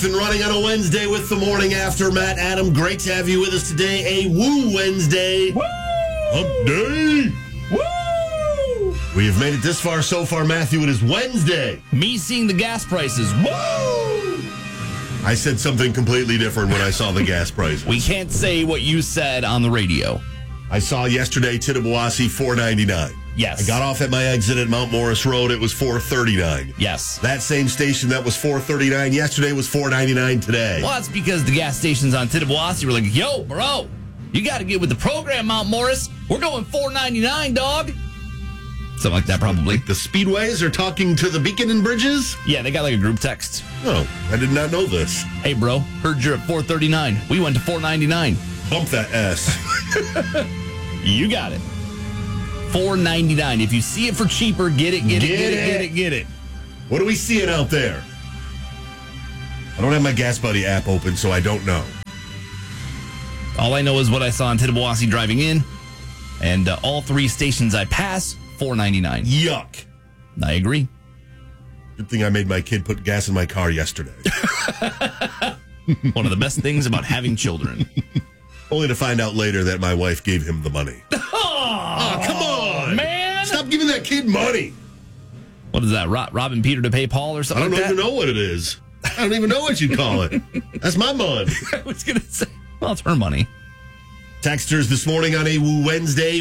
Off and running on a Wednesday with the morning after. Matt, Adam, great to have you with us today. A Woo Wednesday. Woo! Hump day. Woo! We have made it this far so far, Matthew. It is Wednesday. Me seeing the gas prices. Woo! I said something completely different when I saw the gas prices. We can't say what you said on the radio. I saw yesterday Tittabawassee $4.99. Yes. I got off at my exit at Mount Morris Road. It was $4.39. Yes. That same station that was $4.39 yesterday was $4.99 today. Well, that's because the gas stations on Tittabawassee were like, yo, bro, you got to get with the program, Mount Morris. We're going $4.99, dog. Something like that, probably. The Speedways are talking to the Beacon and Bridges? Yeah, they got like a group text. Oh, I did not know this. Hey, bro, heard you're at $4.39. We went to $4.99. Bump that S. You got it. $4.99. If you see it for cheaper, get it. What are we seeing out there? I don't have my Gas Buddy app open, so I don't know. All I know is what I saw in Tittabawassee driving in, and all three stations I pass, $4.99. Yuck. I agree. Good thing I made my kid put gas in my car yesterday. One of the best things about having children. Only to find out later that my wife gave him the money. Oh, come on, man. Stop giving that kid money. What is that, robbing Peter to pay Paul or something I don't even know what it is. I don't even know what you'd call it. That's my money. I was going to say, well, it's her money. Texters this morning on a Woo Wednesday,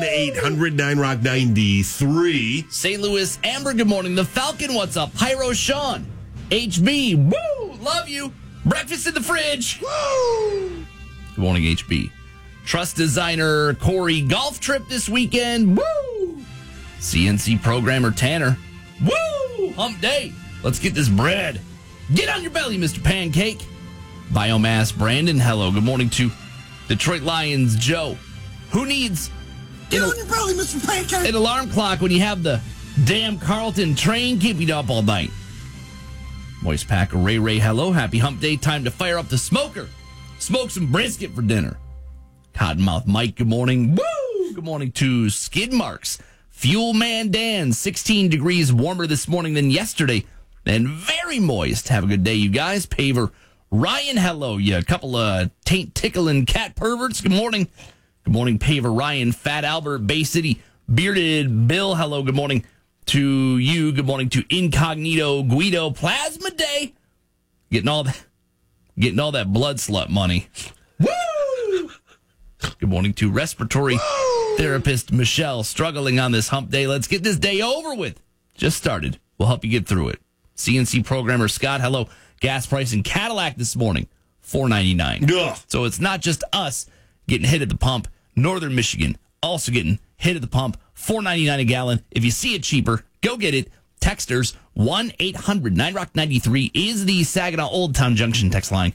1-800-9ROCK-93. St. Louis, Amber, good morning. The Falcon, what's up? Pyro Sean. HB, woo, love you. Breakfast in the fridge. Woo. Good morning, HB. Trust designer Corey, golf trip this weekend. Woo! CNC programmer Tanner. Woo! Hump day. Let's get this bread. Get on your belly, Mr. Pancake. Biomass Brandon, hello. Good morning to Detroit Lions Joe. Who needs Get on your belly, Mr. Pancake. an alarm clock when you have the damn Carlton train keeping you up all night? Moist Packer Ray, hello. Happy hump day. Time to fire up the smoker. Smoke some brisket for dinner. Cottonmouth Mike, good morning. Woo! Good morning to Skid Marks. Fuel Man Dan, 16 degrees warmer this morning than yesterday. And very moist. Have a good day, you guys. Paver Ryan, hello. You a couple of taint tickling cat perverts. Good morning. Good morning, Paver Ryan. Fat Albert, Bay City. Bearded Bill, hello. Good morning to you. Good morning to Incognito Guido. Plasma Day. Getting all that blood slut money. Woo! Good morning to respiratory therapist Michelle, struggling on this hump day. Let's get this day over with. Just started. We'll help you get through it. CNC programmer Scott, hello. Gas price in Cadillac this morning, $4.99. Ugh. So it's not just us getting hit at the pump. Northern Michigan also getting hit at the pump, $4.99 a gallon. If you see it cheaper, go get it. Texters, 1-800-9ROCK-93 is the Saginaw Old Town Junction text line.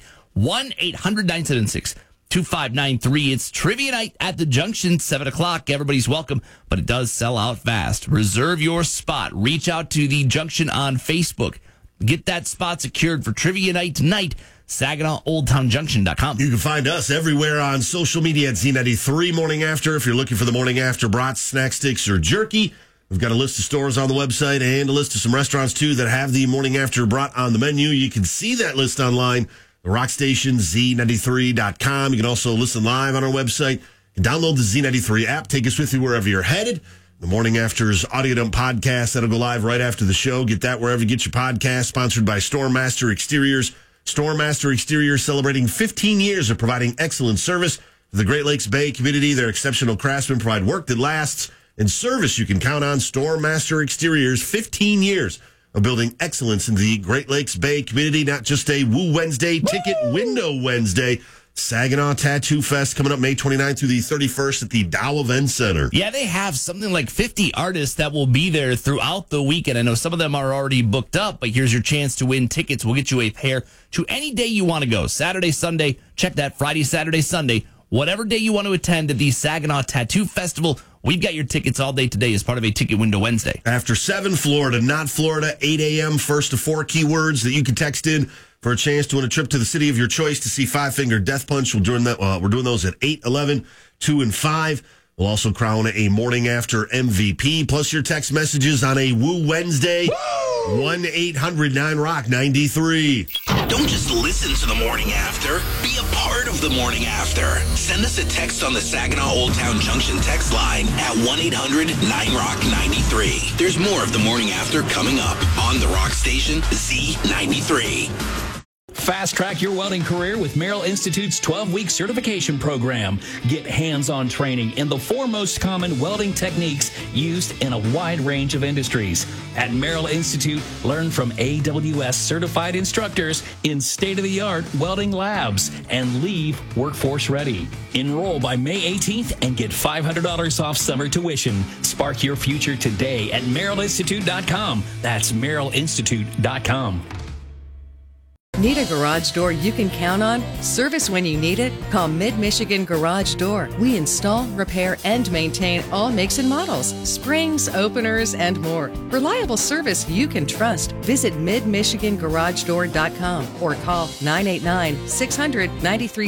1-800-976-2593. It's trivia night at the Junction, 7 o'clock. Everybody's welcome, but it does sell out fast. Reserve your spot. Reach out to the Junction on Facebook. Get that spot secured for trivia night tonight. SaginawOldTownJunction.com. You can find us everywhere on social media at Z93 Morning After. If you're looking for the Morning After brats, snack sticks, or jerky, we've got a list of stores on the website and a list of some restaurants, too, that have the Morning After brat on the menu. You can see that list online, the rock station, Z93.com. You can also listen live on our website and download the Z93 app. Take us with you wherever you're headed. The Morning After's Audio Dump podcast, that'll go live right after the show. Get that wherever you get your podcast, sponsored by Stormmaster Exteriors. Stormmaster Exteriors celebrating 15 years of providing excellent service to the Great Lakes Bay community. Their exceptional craftsmen provide work that lasts and service you can count on. Stormmaster Exteriors, 15 years of building excellence in the Great Lakes Bay community. Not just a Woo Wednesday, Ticket Window Wednesday. Saginaw Tattoo Fest coming up May 29th through the 31st at the Dow Event Center. Yeah, they have something like 50 artists that will be there throughout the weekend. I know some of them are already booked up, but here's your chance to win tickets. We'll get you a pair to any day you want to go. Saturday, Sunday, check that, Friday, Saturday, Sunday. Whatever day you want to attend at the Saginaw Tattoo Festival, we've got your tickets all day today as part of a Ticket Window Wednesday. After 7, Florida, not Florida, 8 a.m., first to 4 keywords that you can text in for a chance to win a trip to the city of your choice to see Five Finger Death Punch. We're doing those at 8, 11, 2, and 5. We'll also crown a Morning After MVP, plus your text messages on a Woo Wednesday. 1-800-9ROCK-93. Don't just listen to the Morning After. Be a part of the Morning After. Send us a text on the Saginaw Old Town Junction text line at 1-800-9ROCK-93. There's more of the Morning After coming up on the rock station Z93. Fast track your welding career with Merrill Institute's 12-week certification program. Get hands-on training in the 4 most common welding techniques used in a wide range of industries. At Merrill Institute, learn from AWS certified instructors in state-of-the-art welding labs and leave workforce ready. Enroll by May 18th and get $500 off summer tuition. Spark your future today at merrillinstitute.com. That's merrillinstitute.com. Need a garage door you can count on? Service when you need it? Call Mid-Michigan Garage Door. We install, repair, and maintain all makes and models, springs, openers, and more. Reliable service you can trust. Visit midmichigangaragedoor.com or call 989-600-93